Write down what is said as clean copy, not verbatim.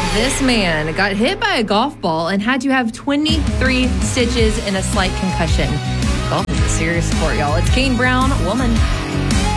This man got hit by a golf ball and had to have 23 stitches and a slight concussion. Golf is a serious sport, y'all. It's Kane Brown, Woman.